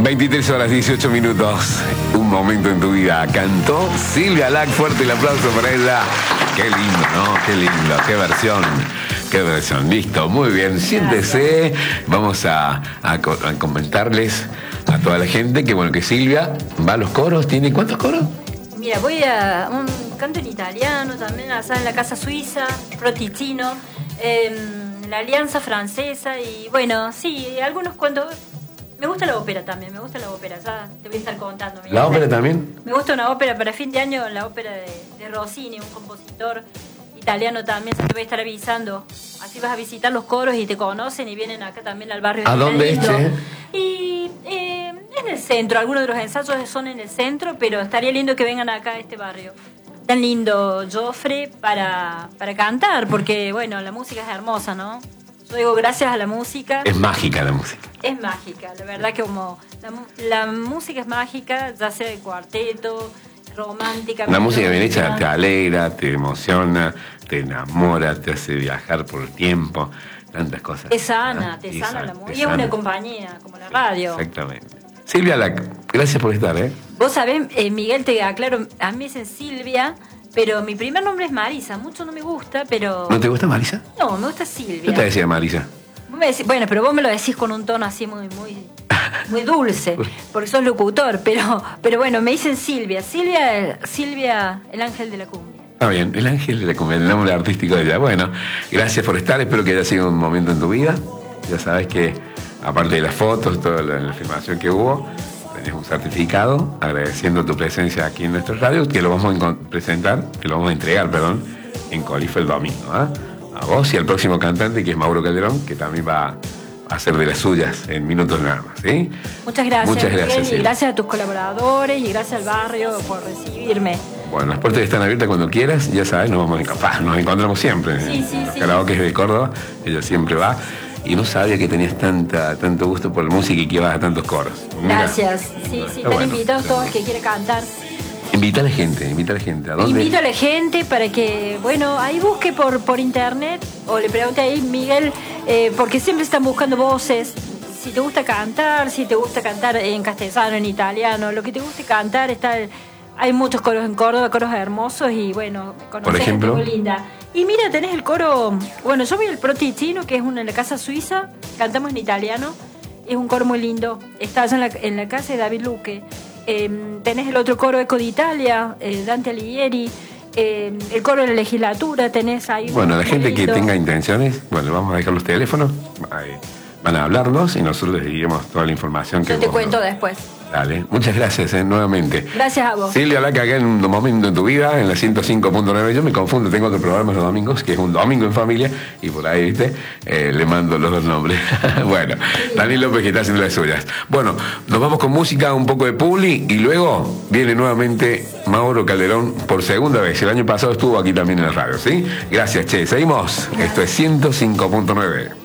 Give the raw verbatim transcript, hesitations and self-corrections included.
veintitrés horas dieciocho minutos. Un momento en tu vida. Cantó Silvia Lac. Fuerte el aplauso para ella. Qué lindo, ¿no? Qué lindo. Qué versión. Qué versión. Listo. Muy bien. Siéntese. Vamos a, a, a comentarles a toda la gente que, bueno, que Silvia va a los coros. ¿Tiene cuántos coros? Mira, voy a un canto en italiano también, allá en la Casa Suiza, Pro Ticino, eh, la Alianza Francesa y bueno, sí, algunos cuantos. Me gusta la ópera también, me gusta la ópera, ya te voy a estar contando. Mira, ¿La ópera también? Me gusta una ópera para fin de año, la ópera de, de Rossini, un compositor italiano también, ya te voy a estar avisando. Así vas a visitar los coros y te conocen y vienen acá también al barrio. ¿A dónde es, che? Y eh, en el centro, algunos de los ensayos son en el centro, pero estaría lindo que vengan acá a este barrio. Tan lindo, Jofre, para, para cantar, porque bueno, la música es hermosa, ¿no? Yo digo gracias a la música. Es mágica la música. Es mágica, la verdad que como la, la música es mágica, ya sea de cuarteto, romántica. La música bien hecha te alegra, te emociona, te enamora, te hace viajar por el tiempo, tantas cosas. Te sana, te sana, sana la música. Y es una compañía, como la radio. Exactamente. Silvia Lac, gracias por estar, ¿eh? Vos sabés, eh, Miguel, te aclaro, a mí me dicen Silvia, pero mi primer nombre es Marisa. Mucho no me gusta, pero... ¿No te gusta Marisa? No, me gusta Silvia. Yo te decía Marisa. Vos me decís, bueno, pero vos me lo decís con un tono así muy, muy, muy dulce, porque sos locutor, pero, pero bueno, me dicen Silvia. Silvia, Silvia, el ángel de la cumbia. Está bien, el ángel de la cumbia, el nombre artístico de ella. Bueno, gracias por estar, espero que haya sido un momento en tu vida. Ya sabes que, aparte de las fotos, toda la, la filmación que hubo, tenés un certificado agradeciendo tu presencia aquí en nuestro radio, que lo vamos a presentar, que lo vamos a entregar, perdón, en Colifa el domingo, ¿eh? A vos y al próximo cantante, que es Mauro Calderón, que también va a hacer de las suyas en minutos nada más, ¿sí? Muchas gracias, Muchas gracias, Miguel, sí. Y gracias a tus colaboradores y gracias al barrio por recibirme. Bueno, las puertas están abiertas cuando quieras, ya sabes, nos, vamos a, nos encontramos siempre. Sí, sí, en los sí. karaokes de Córdoba, ella siempre va. Y no sabía que tenías tanta, tanto gusto por la música y que ibas a tantos coros. Mira. Gracias. Sí, sí, están bueno, invitados todos que quieren cantar. Invita a la gente, invita a la gente. ¿A dónde? Invito a la gente para que, bueno, ahí busque por, por internet o le pregunte ahí, Miguel, eh, porque siempre están buscando voces. Si te gusta cantar, si te gusta cantar en castellano, en italiano, lo que te guste cantar, está, hay muchos coros en Córdoba, coros hermosos y bueno, por ejemplo, muy linda. Y mira, tenés el coro, bueno, yo voy al Pro Ticino, que es una en la Casa Suiza, cantamos en italiano, es un coro muy lindo, está allá en la, en la casa de David Luque. Eh, tenés el otro coro Eco d'Italia, eh, Dante Alighieri, eh, el coro de la legislatura, tenés ahí. Bueno, la gente que tenga intenciones, bueno, vamos a dejar los teléfonos, ahí van a hablarnos y nosotros les diremos toda la información que... Yo te cuento después. Dale, muchas gracias, eh, nuevamente. Gracias a vos. Silvia Lac, acá en un momento en tu vida, en la ciento cinco punto nueve. Yo me confundo, tengo otro programa los domingos, que es un domingo en familia, y por ahí, ¿viste? Eh, le mando los dos nombres. Bueno, Daniel López, que está haciendo las suyas. Bueno, nos vamos con música, un poco de publi, y luego viene nuevamente Mauro Calderón por segunda vez. El año pasado estuvo aquí también en la radio, ¿sí? Gracias, che. Seguimos. Esto es ciento cinco punto nueve.